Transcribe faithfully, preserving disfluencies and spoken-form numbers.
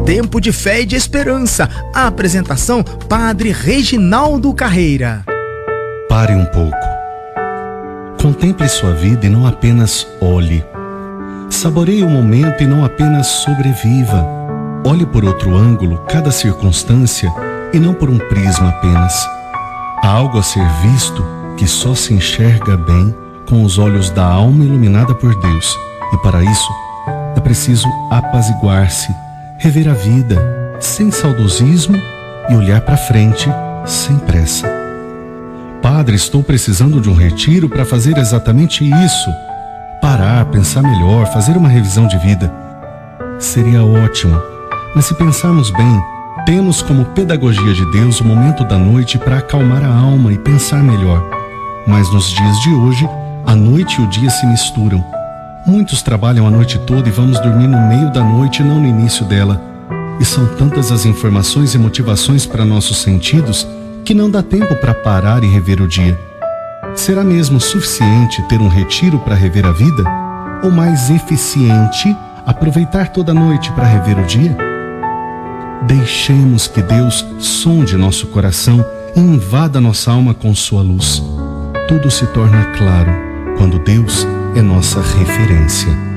Tempo de fé e de esperança. A apresentação, Padre Reginaldo Carreira. Pare um pouco. Contemple sua vida e não apenas olhe. Saboreie o momento e não apenas sobreviva. Olhe por outro ângulo cada circunstância e não por um prisma apenas. Há algo a ser visto que só se enxerga bem com os olhos da alma iluminada por Deus. E para isso, é preciso apaziguar-se, rever a vida, sem saudosismo e olhar para frente, sem pressa. Padre, estou precisando de um retiro para fazer exatamente isso. Parar, pensar melhor, fazer uma revisão de vida. Seria ótimo, mas se pensarmos bem, temos como pedagogia de Deus o momento da noite para acalmar a alma e pensar melhor. Mas nos dias de hoje, a noite e o dia se misturam. Muitos trabalham a noite toda e vamos dormir no meio da noite e não no início dela. E são tantas as informações e motivações para nossos sentidos que não dá tempo para parar e rever o dia. Será mesmo suficiente ter um retiro para rever a vida? Ou mais eficiente aproveitar toda a noite para rever o dia? Deixemos que Deus sonde nosso coração e invada nossa alma com sua luz. Tudo se torna claro quando Deus é nossa referência.